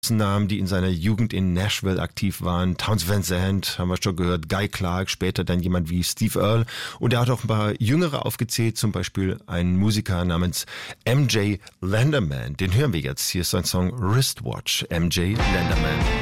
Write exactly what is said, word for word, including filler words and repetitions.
Namen, die in seiner Jugend in Nashville aktiv waren. Townes Van Zandt, haben wir schon gehört, Guy Clark, später dann jemand wie Steve Earle. Und er hat auch ein paar Jüngere aufgezählt, zum Beispiel einen Musiker namens M J Lenderman. Den hören wir jetzt. Hier ist sein Song Wristwatch, M J Lenderman.